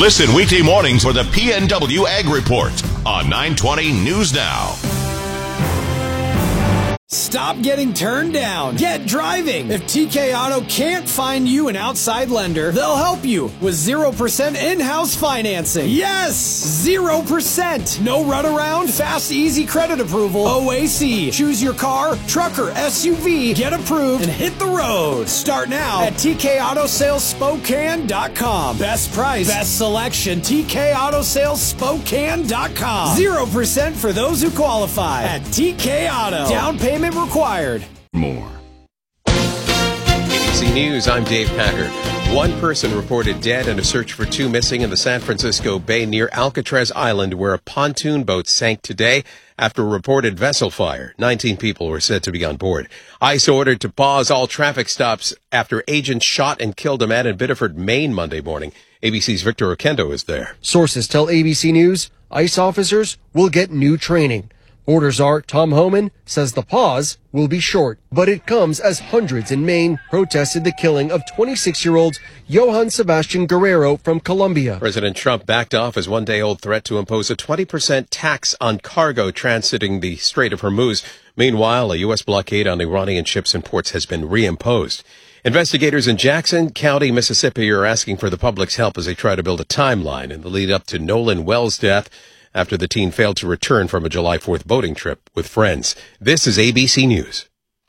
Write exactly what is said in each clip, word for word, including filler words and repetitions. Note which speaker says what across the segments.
Speaker 1: Listen weekday mornings for the P N W Ag Report on nine twenty News Now.
Speaker 2: Stop getting turned down. Get driving. If T K Auto can't find you an outside lender, they'll help you with zero percent in-house financing. Yes! zero percent. No runaround, fast, easy credit approval. O A C. Choose your car, truck, or S U V. Get approved and hit the road. Start now at T K Auto Sales Spokane dot com. Best price, best selection. T K Auto Sales Spokane dot com. zero percent for those who qualify at T K Auto. Down payment required.
Speaker 3: More.
Speaker 4: A B C News, I'm Dave Packard. One person reported dead and a search for two missing in the San Francisco Bay near Alcatraz Island, where a pontoon boat sank today after a reported vessel fire. nineteen people were said to be on board. ICE ordered to pause all traffic stops after agents shot and killed a man in Biddeford, Maine Monday morning. A B C's Victor Oquendo is there.
Speaker 5: Sources tell A B C News ICE officers will get new training. Orders are, Tom Homan says the pause will be short, but it comes as hundreds in Maine protested the killing of twenty-six-year-old Johann Sebastian Guerrero from Colombia.
Speaker 4: President Trump backed off his one-day-old threat to impose a twenty percent tax on cargo transiting the Strait of Hormuz. Meanwhile, a U S blockade on Iranian ships and ports has been reimposed. Investigators in Jackson County, Mississippi, are asking for the public's help as they try to build a timeline in the lead up to Nolan Wells' death after the teen failed to return from a July fourth boating trip with friends. This is A B C News.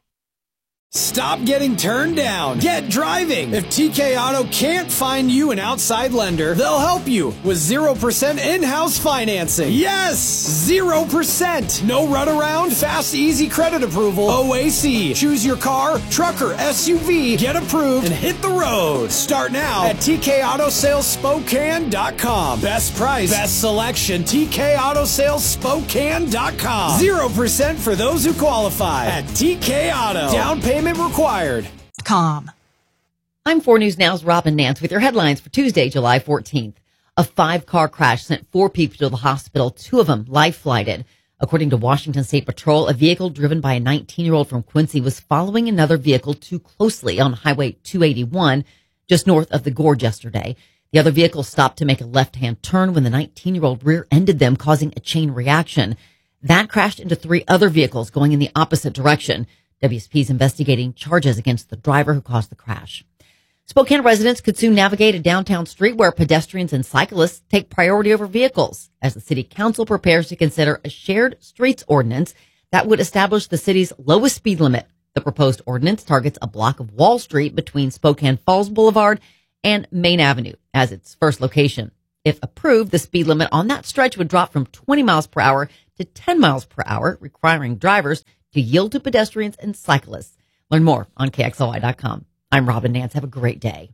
Speaker 2: Stop getting turned down. Get driving. If T K Auto can't find you an outside lender, they'll help you with zero percent in-house financing. Yes! zero percent. No runaround, fast, easy credit approval. O A C. Choose your car, truck, or S U V. Get approved and hit the road. Start now at T K Auto Sales Spokane dot com. Best price, best selection. T K Auto Sales Spokane dot com. zero percent for those who qualify at T K Auto. Down payment required.
Speaker 6: Com.
Speaker 7: I'm four News Now's Robin Nance with your headlines for Tuesday, July fourteenth. A five-car crash sent four people to the hospital, two of them life-flighted. According to Washington State Patrol, a vehicle driven by a nineteen-year-old from Quincy was following another vehicle too closely on Highway two eighty-one, just north of the gorge yesterday. The other vehicle stopped to make a left-hand turn when the nineteen-year-old rear-ended them, causing a chain reaction. That crashed into three other vehicles going in the opposite direction. W S P is investigating charges against the driver who caused the crash. Spokane residents could soon navigate a downtown street where pedestrians and cyclists take priority over vehicles as the city council prepares to consider a shared streets ordinance that would establish the city's lowest speed limit. The proposed ordinance targets a block of Wall Street between Spokane Falls Boulevard and Main Avenue as its first location. If approved, the speed limit on that stretch would drop from twenty miles per hour to ten miles per hour, requiring drivers to yield to pedestrians and cyclists. Learn more on K X L Y dot com. I'm Robin Nance. Have a great day.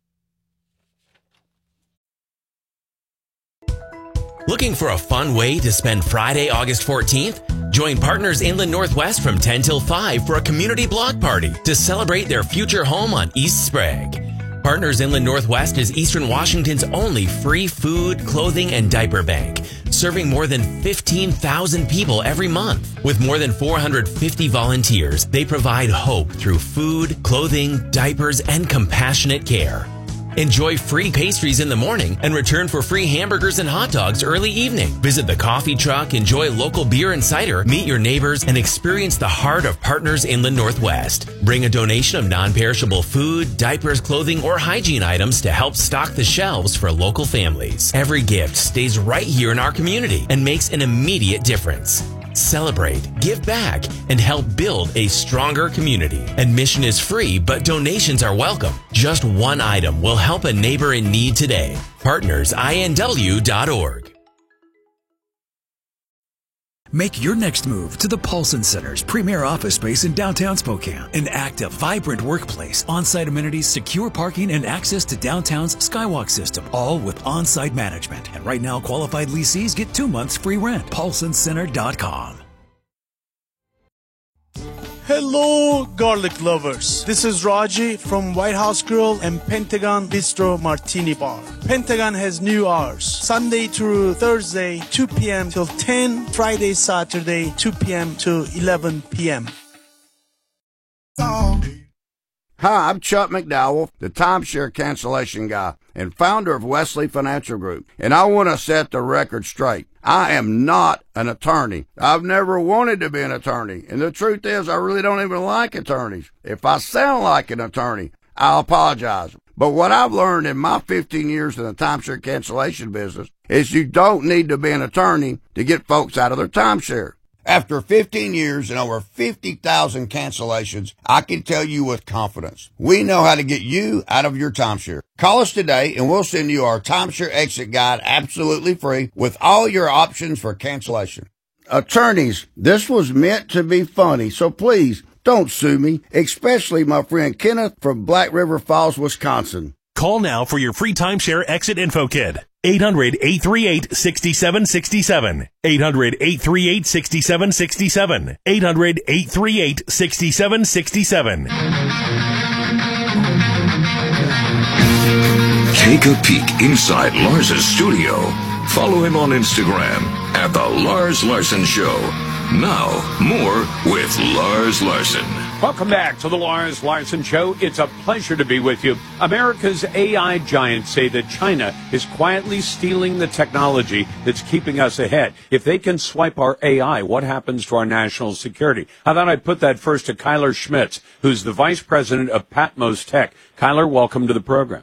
Speaker 8: Looking for a fun way to spend Friday, August fourteenth? Join Partners Inland Northwest from ten till five for a community block party to celebrate their future home on East Sprague. Partners Inland Northwest is Eastern Washington's only free food, clothing, and diaper bank, serving more than fifteen thousand people every month. With more than four hundred fifty volunteers, they provide hope through food, clothing, diapers, and compassionate care. Enjoy free pastries in the morning and return for free hamburgers and hot dogs early evening. Visit the coffee truck, enjoy local beer and cider, meet your neighbors, and experience the heart of Partners Inland Northwest. Bring a donation of non-perishable food, diapers, clothing, or hygiene items to help stock the shelves for local families. Every gift stays right here in our community and makes an immediate difference. Celebrate, give back, and help build a stronger community. Admission is free, but donations are welcome. Just one item will help a neighbor in need today. Partners I N W dot org.
Speaker 9: Make your next move to the Paulson Center's premier office space in downtown Spokane. An active, vibrant workplace, on-site amenities, secure parking, and access to downtown's Skywalk system, all with on-site management. And right now, qualified lessees get two months free rent. Paulson Center dot com.
Speaker 10: Hello, garlic lovers. This is Raji from White House Grill and Pentagon Bistro Martini Bar. Pentagon has new hours. Sunday through Thursday, two p.m. till ten. Friday, Saturday, two p.m. to eleven p.m.
Speaker 11: Hi, I'm Chuck McDowell, the timeshare cancellation guy.
Speaker 3: and founder of Wesley Financial Group. And I want to set the record straight. I am not an attorney. I've never wanted to be an attorney. And the truth is, I really don't even like attorneys. If I sound like an attorney, I'll apologize. But what I've learned in my fifteen years in the timeshare cancellation business is you don't need to be an attorney to get folks out of their timeshare. After fifteen years and over fifty thousand cancellations, I can tell you with confidence, we know how to get you out of your timeshare. Call us today and we'll send you our timeshare exit guide absolutely free with all your options for cancellation. Attorneys, this was meant to be funny, so please don't sue me, especially my friend Kenneth from Black River Falls, Wisconsin.
Speaker 6: Call now for your free timeshare exit info kit. eight hundred, eight three eight, six seven six seven. eight hundred, eight three eight, six seven six seven. eight hundred, eight three eight, six seven six seven.
Speaker 11: Take a peek inside Lars's studio. Follow him on Instagram at The Lars Larson Show. Now, more with Lars Larson.
Speaker 12: Welcome back to the Lars Larson Show. It's a pleasure to be with you. America's A I giants say that China is quietly stealing the technology that's keeping us ahead. If they can swipe our A I, what happens to our national security? I thought I'd put that first to Kyler Schmitz, who's the vice president of Patmos Tech. Kyler, welcome to the program.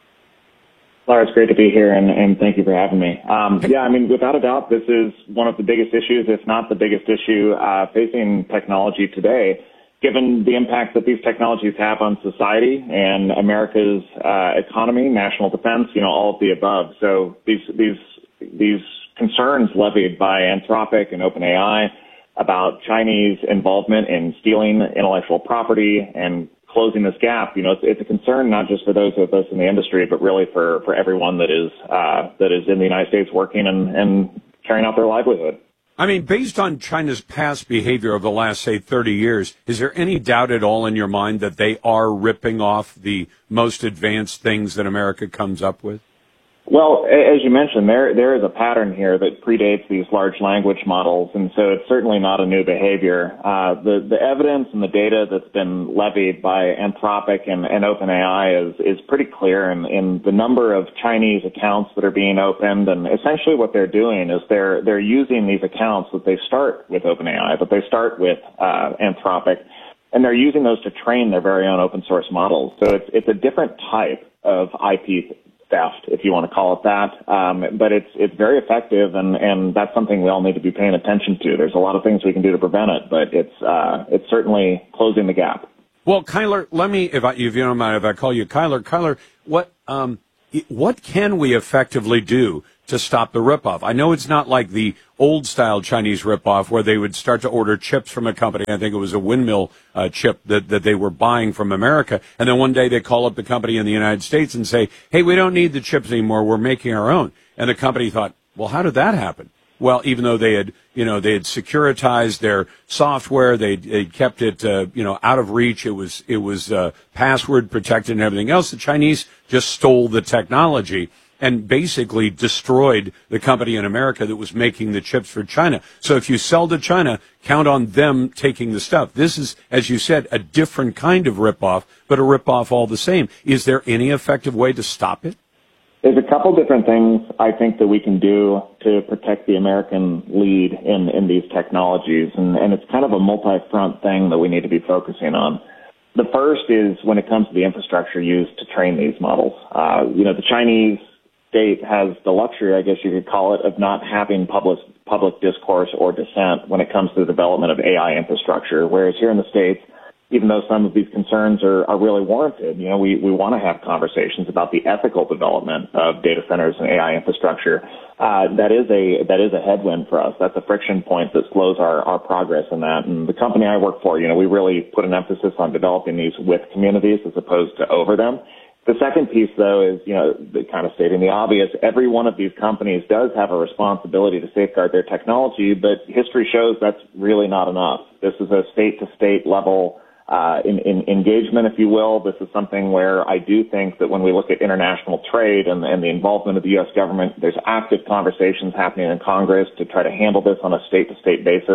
Speaker 13: Lars, great to be here, and, and thank you for having me. Um, yeah, I mean, without a doubt, this is one of the biggest issues, if not the biggest issue, uh, facing technology today, given the impact that these technologies have on society and America's uh, economy, national defense, you know, all of the above. So these these these concerns levied by Anthropic and OpenAI about Chinese involvement in stealing intellectual property and closing this gap, you know, it's, it's a concern not just for those of us in the industry, but really for, for everyone that is uh, that is in the United States working and, and carrying out their livelihood.
Speaker 12: I mean, based on China's past behavior over the last, say, thirty years, is there any doubt at all in your mind that they are ripping off the most advanced things that America comes up with?
Speaker 13: Well, as you mentioned, there there is a pattern here that predates these large language models, and so it's certainly not a new behavior. Uh, the the evidence and the data that's been levied by Anthropic and, and OpenAI is is pretty clear in, in the number of Chinese accounts that are being opened, and essentially what they're doing is they're they're using these accounts that they start with OpenAI, but they start with uh, Anthropic, and they're using those to train their very own open source models. So it's it's a different type of I P theft, if you want to call it that. Um, but it's it's very effective, and, and that's something we all need to be paying attention to. There's a lot of things we can do to prevent it, but it's uh, it's certainly closing the gap.
Speaker 12: Well, Kyler, let me, if, I, if you don't mind, if I call you Kyler, Kyler, what um, what can we effectively do to stop the ripoff? I know it's not like the old-style Chinese ripoff where they would start to order chips from a company. I think it was a windmill uh, chip that, that they were buying from America. And then one day they call up the company in the United States and say, hey, we don't need the chips anymore. We're making our own. And the company thought, well, how did that happen? Well, even though they had, you know, they had securitized their software, they they kept it, uh, you know, out of reach. It was it was uh, password protected and everything else. The Chinese just stole the technology and basically destroyed the company in America that was making the chips for China. So if you sell to China, count on them taking the stuff. This is, as you said, a different kind of ripoff, but a ripoff all the same. Is there any effective way to stop it?
Speaker 13: There's a couple different things I think that we can do to protect the American lead in, in these technologies, and, and it's kind of a multi-front thing that we need to be focusing on. The first is when it comes to the infrastructure used to train these models. Uh, you know, the Chinese state has the luxury, I guess you could call it, of not having public public discourse or dissent when it comes to the development of A I infrastructure, whereas here in the States, even though some of these concerns are, are really warranted, you know, we, we want to have conversations about the ethical development of data centers and A I infrastructure. Uh, that is a that is a headwind for us. That's a friction point that slows our, our progress in that. And the company I work for, you know, we really put an emphasis on developing these with communities as opposed to over them. The second piece, though, is, you know, the kind of stating the obvious. Every one of these companies does have a responsibility to safeguard their technology, but history shows that's really not enough. This is a state-to-state level uh, in, in engagement, if you will. This is something where I do think that when we look at international trade and, and the involvement of the U S government, there's active conversations happening in Congress to try to handle this on a state-to-state basis.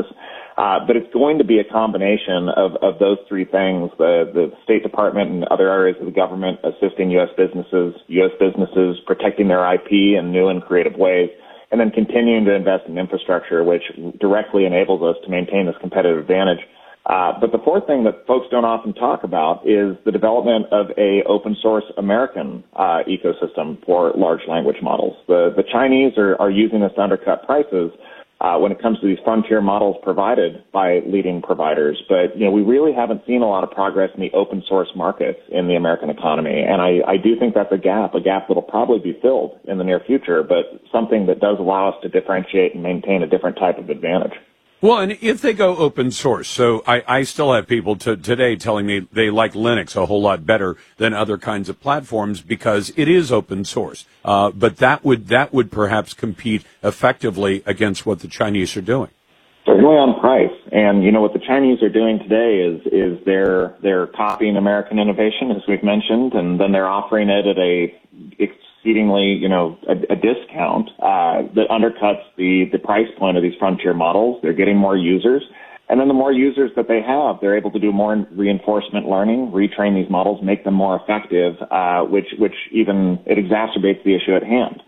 Speaker 13: Uh, but it's going to be a combination of, of those three things, the, the State Department and other areas of the government assisting U S businesses, U S businesses protecting their I P in new and creative ways, and then continuing to invest in infrastructure, which directly enables us to maintain this competitive advantage. Uh, but the fourth thing that folks don't often talk about is the development of a open source American uh, ecosystem for large language models. The, the Chinese are, are using this to undercut prices uh, when it comes to these frontier models provided by leading providers. But, you know, we really haven't seen a lot of progress in the open source markets in the American economy. And I, I do think that's a gap, a gap that'll probably be filled in the near future, but something that does allow us to differentiate and maintain a different type of advantage.
Speaker 12: Well, and if they go open source, so I, I still have people to, today telling me they like Linux a whole lot better than other kinds of platforms because it is open source. Uh, but that would that would perhaps compete effectively against what the Chinese are doing.
Speaker 13: Certainly on price, and you know what the Chinese are doing today is is they're they're copying American innovation, as we've mentioned, and then they're offering it at a exceedingly, you know, a, a discount uh, that undercuts the, the price point of these frontier models. They're getting more users. And then the more users that they have, they're able to do more reinforcement learning, retrain these models, make them more effective, uh, which, which even, it exacerbates the issue at hand.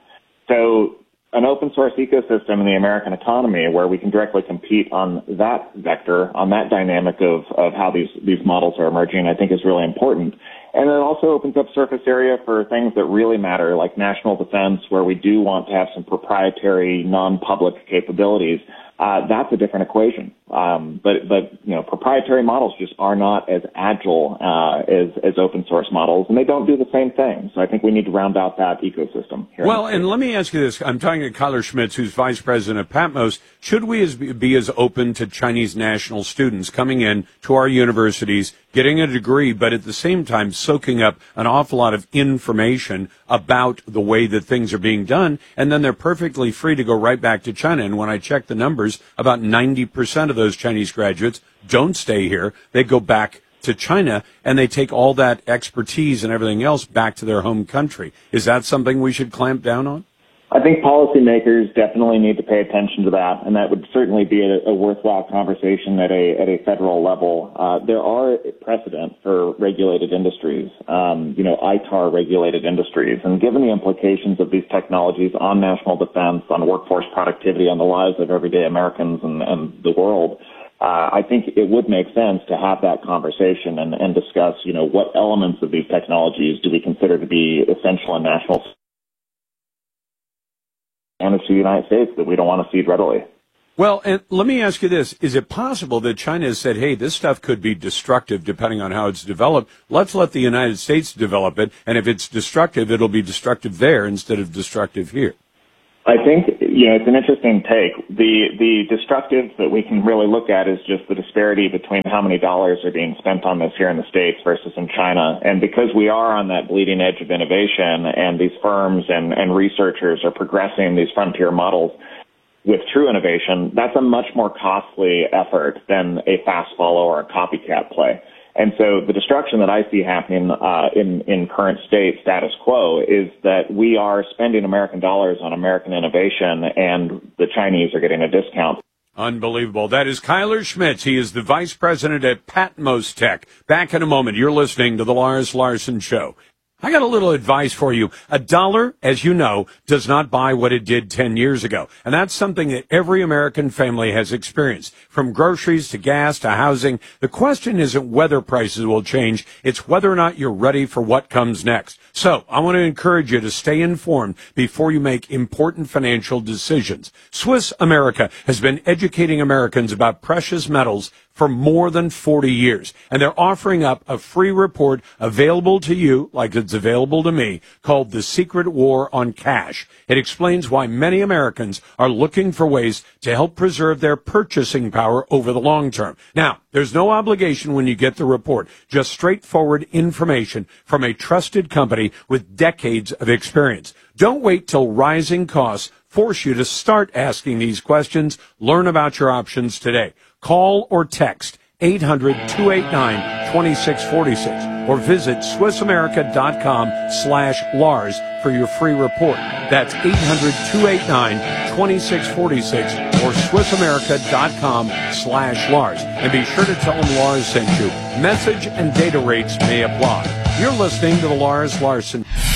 Speaker 13: So an open source ecosystem in the American economy where we can directly compete on that vector, on that dynamic of, of how these, these models are emerging, I think is really important. And it also opens up surface area for things that really matter, like national defense, where we do want to have some proprietary, non-public capabilities. Uh, that's a different equation. Um, but, but, you know, proprietary models just are not as agile uh, as, as open source models, and they don't do the same thing. So I think we need to round out that ecosystem here.
Speaker 12: Well, and let me ask you this. I'm talking to Kyler Schmitz, who's vice president of Patmos. Should we as, be as open to Chinese national students coming in to our universities, getting a degree, but at the same time soaking up an awful lot of information about the way that things are being done, and then they're perfectly free to go right back to China? And when I check the numbers, about ninety percent of those Chinese graduates don't stay here. They go back to China, and they take all that expertise and everything else back to their home country. Is that something we should clamp down on?
Speaker 13: I think policymakers definitely need to pay attention to that, and that would certainly be a, a worthwhile conversation at a at a federal level. Uh, there are precedent for regulated industries, um, you know, I T A R regulated industries, and given the implications of these technologies on national defense, on workforce productivity, on the lives of everyday Americans and, and the world, uh, I think it would make sense to have that conversation and, and discuss, you know, what elements of these technologies do we consider to be essential in national security and to the United States that we don't want to cede readily.
Speaker 12: Well, and let me ask you this. Is it possible that China has said, hey, this stuff could be destructive depending on how it's developed? Let's let the United States develop it, and if it's destructive, it'll be destructive there instead of destructive here.
Speaker 13: I think, you know, it's an interesting take. The the destructive that we can really look at is just the disparity between how many dollars are being spent on this here in the States versus in China. And because we are on that bleeding edge of innovation, and these firms and, and researchers are progressing these frontier models with true innovation, that's a much more costly effort than a fast follow or a copycat play. And so the destruction that I see happening uh, in, in current state status quo is that we are spending American dollars on American innovation, and the Chinese are getting a discount.
Speaker 12: Unbelievable. That is Kyler Schmitz. He is the vice president at Patmos Tech. Back in a moment. You're listening to the Lars Larson Show. I got a little advice for you. A dollar, as you know, does not buy what it did ten years ago. And that's something that every American family has experienced. From groceries to gas to housing, the question isn't whether prices will change. It's whether or not you're ready for what comes next. So I want to encourage you to stay informed before you make important financial decisions. Swiss America has been educating Americans about precious metals for more than forty years. And they're offering up a free report available to you, like it's available to me, called The Secret War on Cash. It explains why many Americans are looking for ways to help preserve their purchasing power over the long term. Now, there's no obligation when you get the report, just straightforward information from a trusted company with decades of experience. Don't wait till rising costs force you to start asking these questions. Learn about your options today. Call or text eight hundred, two eight nine, two six four six or visit Swiss America dot com slash Lars for your free report. That's eight hundred, two eight nine, two six four six or Swiss America dot com slash Lars. And be sure to tell them Lars sent you. Message and data rates may apply. You're listening to the Lars Larson